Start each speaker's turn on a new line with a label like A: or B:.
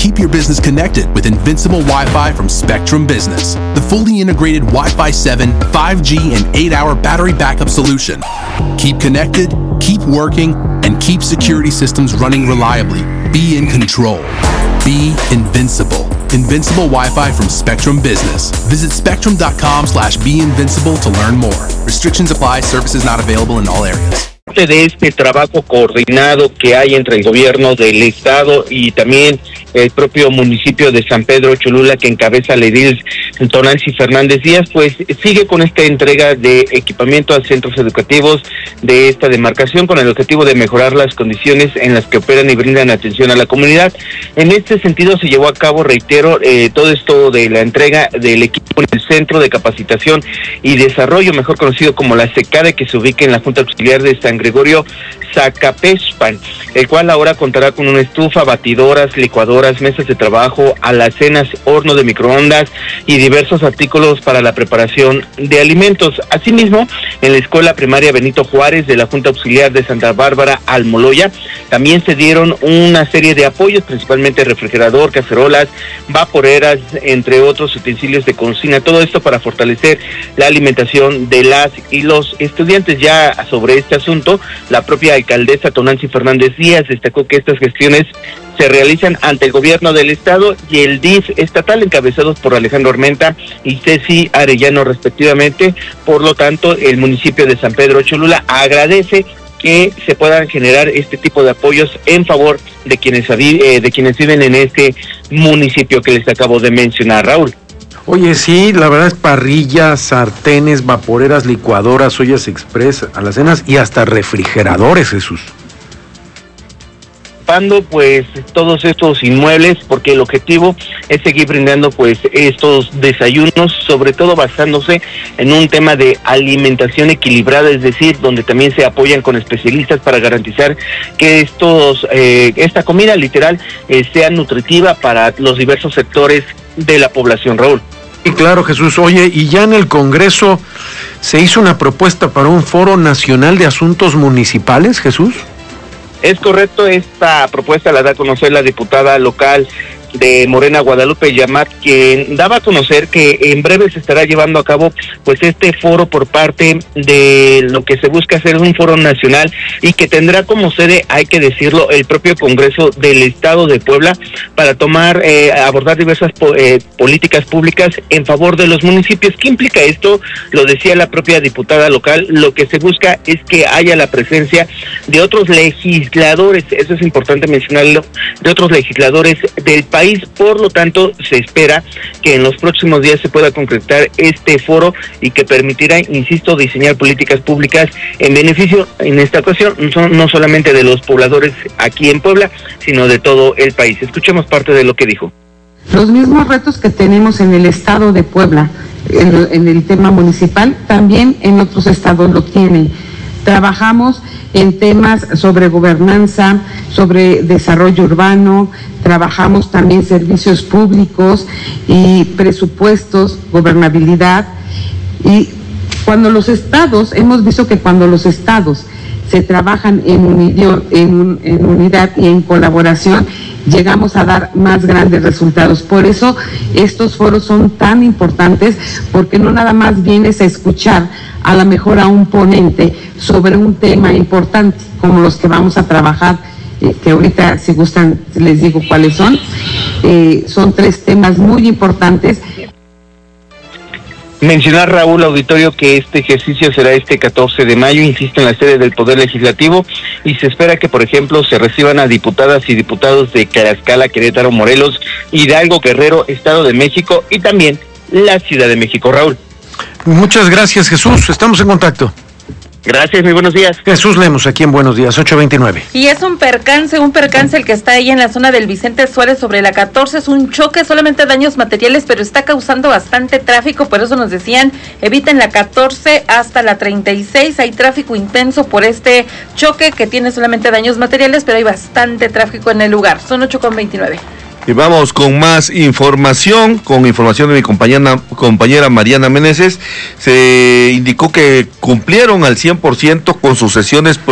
A: Keep your business connected with Invincible Wi-Fi from Spectrum Business, the fully integrated Wi-Fi 7, 5G, and 8-hour battery backup solution. Keep connected, keep working, and keep security systems running reliably. Be in control. Be invincible. Invincible Wi-Fi from Spectrum Business. Visit spectrum.com/beinvincible to learn more. Restrictions apply. Services not available in all areas.
B: De este trabajo coordinado que hay entre el gobierno del estado y también el propio municipio de San Pedro Cholula, que encabeza la edil Tonantzin Fernández Díaz, pues sigue con esta entrega de equipamiento a centros educativos de esta demarcación con el objetivo de mejorar las condiciones en las que operan y brindan atención a la comunidad. En este sentido se llevó a cabo, reitero, todo esto de la entrega del equipo en el Centro de Capacitación y Desarrollo, mejor conocido como la CECADE, que se ubica en la Junta Auxiliar de San Gregorio Zacapexpan, el cual ahora contará con una estufa, batidoras, licuadoras, mesas de trabajo, alacenas, horno de microondas y diversos artículos para la preparación de alimentos. Asimismo, en la Escuela Primaria Benito Juárez de la Junta Auxiliar de Santa Bárbara Almoloya, también se dieron una serie de apoyos, principalmente refrigerador, cacerolas, vaporeras, entre otros utensilios de cocina, todo esto para fortalecer la alimentación de las y los estudiantes. Ya sobre este asunto, la propia alcaldesa Tonantzin Fernández Díaz destacó que estas gestiones se realizan ante el gobierno del estado y el DIF estatal, encabezados por Alejandro Armenta y Ceci Arellano respectivamente. Por lo tanto, el municipio de San Pedro Cholula agradece que se puedan generar este tipo de apoyos en favor de quienes viven en este municipio que les acabo de mencionar, Raúl.
C: Oye, sí, la verdad es parrillas, sartenes, vaporeras, licuadoras, ollas express, alacenas y hasta refrigeradores, Jesús.
B: Pues todos estos inmuebles, porque el objetivo es seguir brindando pues estos desayunos, sobre todo basándose en un tema de alimentación equilibrada, es decir, donde también se apoyan con especialistas para garantizar que esta comida literal sea nutritiva para los diversos sectores de la población, Raúl.
C: Sí, claro, Jesús. Oye, y ya en el Congreso se hizo una propuesta para un Foro Nacional de Asuntos Municipales, Jesús.
B: Es correcto, esta propuesta la da a conocer la diputada local de Morena, Guadalupe Yamat, quien daba a conocer que en breve se estará llevando a cabo pues este foro por parte de lo que se busca hacer un foro nacional y que tendrá como sede, hay que decirlo, el propio Congreso del Estado de Puebla para abordar diversas políticas públicas en favor de los municipios. ¿Qué implica esto? Lo decía la propia diputada local, lo que se busca es que haya la presencia de otros legisladores, eso es importante mencionarlo, de otros legisladores del país. Por lo tanto, se espera que en los próximos días se pueda concretar este foro y que permitirá, insisto, diseñar políticas públicas en beneficio, en esta ocasión, no solamente de los pobladores aquí en Puebla, sino de todo el país. Escuchemos parte de lo que dijo.
D: Los mismos retos que tenemos en el estado de Puebla, en el tema municipal, también en otros estados lo tienen. Trabajamos en temas sobre gobernanza, sobre desarrollo urbano, trabajamos también servicios públicos y presupuestos, gobernabilidad. Y cuando los estados, hemos visto que cuando los estados se trabajan en unidad y en colaboración, llegamos a dar más grandes resultados. Por eso estos foros son tan importantes, porque no nada más vienes a escuchar a lo mejor a un ponente sobre un tema importante, como los que vamos a trabajar, que ahorita si gustan les digo cuáles son. Son 3 temas muy importantes.
B: Mencionar, Raúl, auditorio, que este ejercicio será este 14 de mayo, insisto, en la sede del Poder Legislativo, y se espera que, por ejemplo, se reciban a diputadas y diputados de Tlaxcala, Querétaro, Morelos, Hidalgo, Guerrero, Estado de México y también la Ciudad de México, Raúl.
C: Muchas gracias, Jesús. Estamos en contacto.
B: Gracias, muy buenos días.
C: Jesús Lemos, aquí en Buenos Días, 8:29.
E: Y es un percance el que está ahí en la zona del Vicente Suárez sobre la 14, es un choque, solamente daños materiales, pero está causando bastante tráfico, por eso nos decían, eviten la 14 hasta la 36, hay tráfico intenso por este choque que tiene solamente daños materiales, pero hay bastante tráfico en el lugar, son 8:29.
F: Y vamos con más información, de mi compañera Mariana Meneses. Se indicó que cumplieron al 100% con sus sesiones